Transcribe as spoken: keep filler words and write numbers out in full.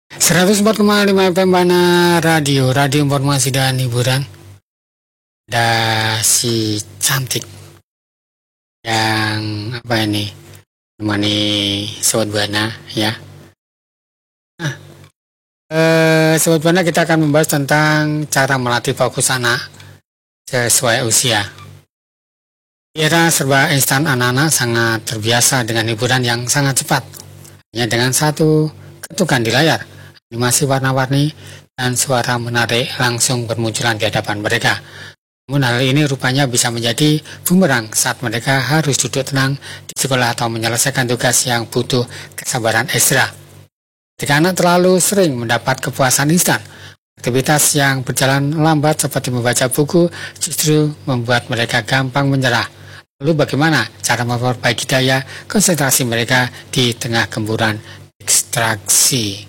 seratus empat koma lima F M Bana Radio, radio informasi dan hiburan. Ada si cantik yang apa ini menemani Sobat Bana ya. Nah, eh, Sobat Bana, kita akan membahas tentang cara melatih fokus anak sesuai usia. Di era serba instan, anak-anak sangat terbiasa dengan hiburan yang sangat cepat. Hanya dengan satu ketukan di layar, animasi warna-warni dan suara menarik langsung bermunculan di hadapan mereka. Namun hal ini rupanya bisa menjadi bumerang saat mereka harus duduk tenang di sekolah atau menyelesaikan tugas yang butuh kesabaran ekstra. Jika anak terlalu sering mendapat kepuasan instan, aktivitas yang berjalan lambat seperti membaca buku justru membuat mereka gampang menyerah. Lalu bagaimana cara memperbaiki daya konsentrasi mereka di tengah gemburan distraksi?